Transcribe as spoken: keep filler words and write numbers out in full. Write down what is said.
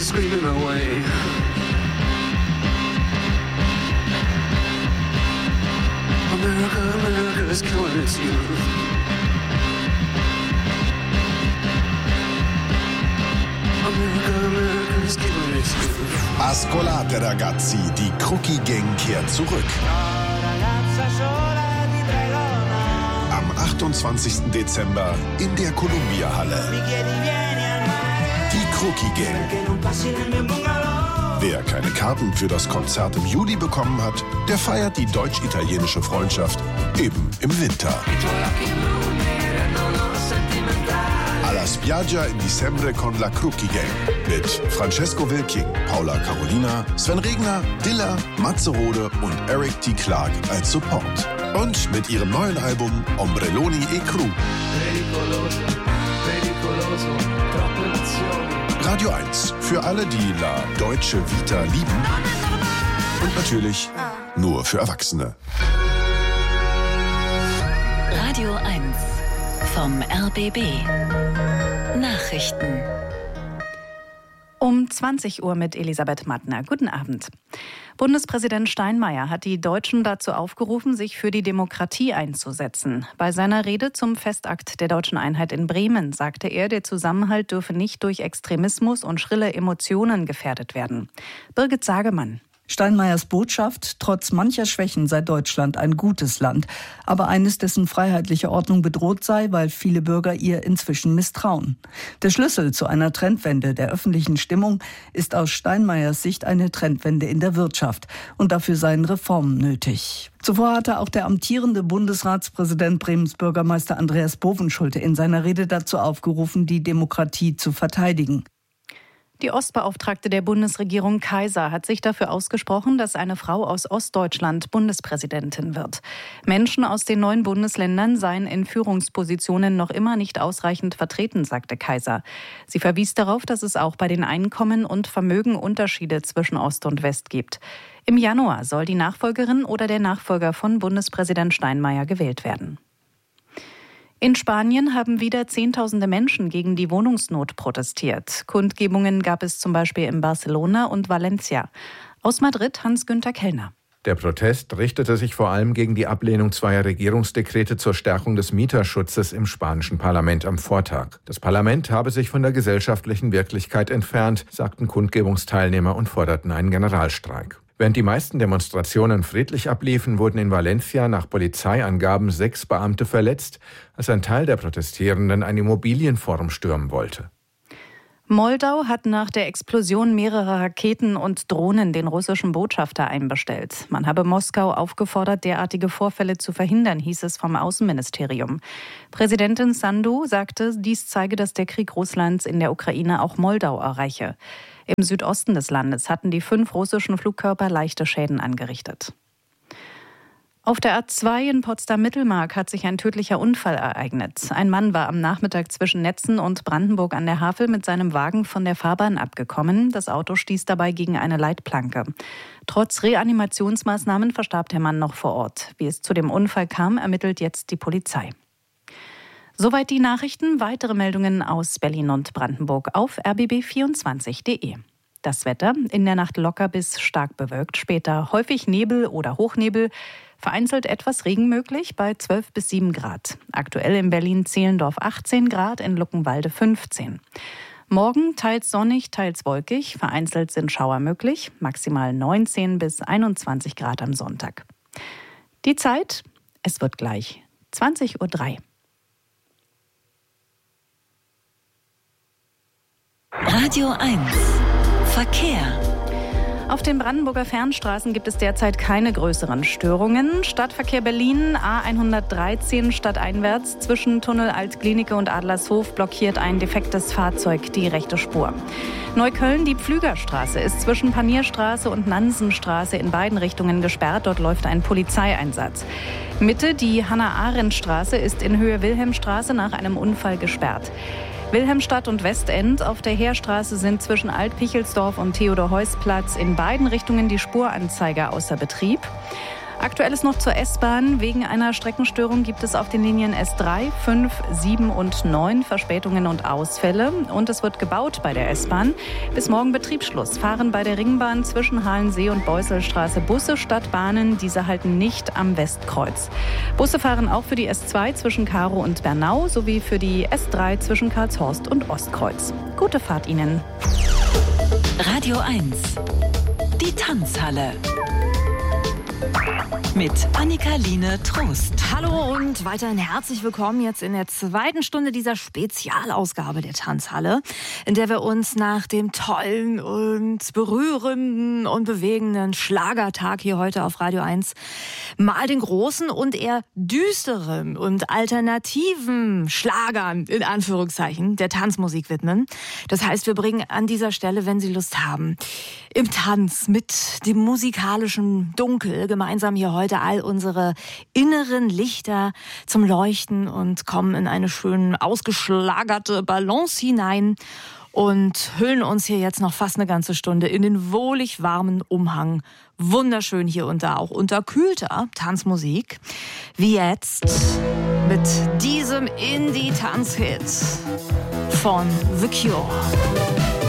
screaming away. America, America is killing its youth. America, America is killing its youth. Ascolate ragazzi, die Crookie Gang kehrt zurück. Am achtundzwanzigsten Dezember in der Columbia-Halle. Die Crookie Gang. Wer keine Karten für das Konzert im Juli bekommen hat, der feiert die deutsch-italienische Freundschaft eben im Winter. Alla spiaggia in dicembre con la Crookie Gang mit Francesco Wilking, Paula Carolina, Sven Regner, Dilla, Matze Rode und Eric T. Clark als Support. Und mit ihrem neuen Album Ombrelloni e Cru. Radio eins für alle, die La Deutsche Vita lieben. Und natürlich nur für Erwachsene. Radio eins vom R B B. Nachrichten. Um zwanzig Uhr mit Elisabeth Mattner. Guten Abend. Bundespräsident Steinmeier hat die Deutschen dazu aufgerufen, sich für die Demokratie einzusetzen. Bei seiner Rede zum Festakt der Deutschen Einheit in Bremen sagte er, der Zusammenhalt dürfe nicht durch Extremismus und schrille Emotionen gefährdet werden. Birgit Sagemann. Steinmeiers Botschaft: Trotz mancher Schwächen sei Deutschland ein gutes Land, aber eines, dessen freiheitliche Ordnung bedroht sei, weil viele Bürger ihr inzwischen misstrauen. Der Schlüssel zu einer Trendwende der öffentlichen Stimmung ist aus Steinmeiers Sicht eine Trendwende in der Wirtschaft, und dafür seien Reformen nötig. Zuvor hatte auch der amtierende Bundesratspräsident Bremens Bürgermeister Andreas Bovenschulte in seiner Rede dazu aufgerufen, die Demokratie zu verteidigen. Die Ostbeauftragte der Bundesregierung Kaiser hat sich dafür ausgesprochen, dass eine Frau aus Ostdeutschland Bundespräsidentin wird. Menschen aus den neuen Bundesländern seien in Führungspositionen noch immer nicht ausreichend vertreten, sagte Kaiser. Sie verwies darauf, dass es auch bei den Einkommen und Vermögen Unterschiede zwischen Ost und West gibt. Im Januar soll die Nachfolgerin oder der Nachfolger von Bundespräsident Steinmeier gewählt werden. In Spanien haben wieder Zehntausende Menschen gegen die Wohnungsnot protestiert. Kundgebungen gab es zum Beispiel in Barcelona und Valencia. Aus Madrid Hans-Günther Kellner. Der Protest richtete sich vor allem gegen die Ablehnung zweier Regierungsdekrete zur Stärkung des Mieterschutzes im spanischen Parlament am Vortag. Das Parlament habe sich von der gesellschaftlichen Wirklichkeit entfernt, sagten Kundgebungsteilnehmer und forderten einen Generalstreik. Während die meisten Demonstrationen friedlich abliefen, wurden in Valencia nach Polizeiangaben sechs Beamte verletzt, als ein Teil der Protestierenden ein Immobilienforum stürmen wollte. Moldau hat nach der Explosion mehrerer Raketen und Drohnen den russischen Botschafter einbestellt. Man habe Moskau aufgefordert, derartige Vorfälle zu verhindern, hieß es vom Außenministerium. Präsidentin Sandu sagte, dies zeige, dass der Krieg Russlands in der Ukraine auch Moldau erreiche. Im Südosten des Landes hatten die fünf russischen Flugkörper leichte Schäden angerichtet. Auf der A zwei in Potsdam-Mittelmark hat sich ein tödlicher Unfall ereignet. Ein Mann war am Nachmittag zwischen Netzen und Brandenburg an der Havel mit seinem Wagen von der Fahrbahn abgekommen. Das Auto stieß dabei gegen eine Leitplanke. Trotz Reanimationsmaßnahmen verstarb der Mann noch vor Ort. Wie es zu dem Unfall kam, ermittelt jetzt die Polizei. Soweit die Nachrichten. Weitere Meldungen aus Berlin und Brandenburg auf r b b vierundzwanzig punkt d e. Das Wetter: in der Nacht locker bis stark bewölkt, später häufig Nebel oder Hochnebel, vereinzelt etwas Regen möglich bei zwölf bis sieben Grad. Aktuell in Berlin-Zehlendorf achtzehn Grad, in Luckenwalde fünfzehn. Morgen teils sonnig, teils wolkig, vereinzelt sind Schauer möglich, maximal neunzehn bis einundzwanzig Grad am Sonntag. Die Zeit: es wird gleich zwanzig Uhr drei. Radio eins Verkehr. Auf den Brandenburger Fernstraßen gibt es derzeit keine größeren Störungen. Stadtverkehr Berlin, A hundertdreizehn stadteinwärts zwischen Tunnel Altklinike und Adlershof blockiert ein defektes Fahrzeug die rechte Spur. Neukölln, die Pflügerstraße ist zwischen Panierstraße und Nansenstraße in beiden Richtungen gesperrt. Dort läuft ein Polizeieinsatz. Mitte, die Hannah-Arendt-Straße ist in Höhe Wilhelmstraße nach einem Unfall gesperrt. Wilhelmstadt und Westend auf der Heerstraße sind zwischen Alt-Pichelsdorf und Theodor-Heuss-Platz in beiden Richtungen die Spuranzeiger außer Betrieb. Aktuell ist noch zur S-Bahn. Wegen einer Streckenstörung gibt es auf den Linien S drei, fünf, sieben und neun Verspätungen und Ausfälle. Und es wird gebaut bei der S-Bahn. Bis morgen Betriebsschluss fahren bei der Ringbahn zwischen Halensee und Beusselstraße Busse statt Bahnen. Diese halten nicht am Westkreuz. Busse fahren auch für die S zwei zwischen Karow und Bernau sowie für die S drei zwischen Karlshorst und Ostkreuz. Gute Fahrt Ihnen. Radio eins. Die Tanzhalle. Mit Annika-Line Trost. Hallo und weiterhin herzlich willkommen jetzt in der zweiten Stunde dieser Spezialausgabe der Tanzhalle, in der wir uns nach dem tollen und berührenden und bewegenden Schlagertag hier heute auf Radio eins mal den großen und eher düsteren und alternativen Schlagern in Anführungszeichen der Tanzmusik widmen. Das heißt, wir bringen an dieser Stelle, wenn Sie Lust haben, im Tanz mit dem musikalischen Dunkel gemeinsam hier heute all unsere inneren Lichter zum Leuchten und kommen in eine schön ausgeschlagerte Balance hinein und hüllen uns hier jetzt noch fast eine ganze Stunde in den wohlig warmen Umhang. Wunderschön hier unter, auch unterkühlter Tanzmusik. Wie jetzt mit diesem Indie-Tanzhit von The Cure.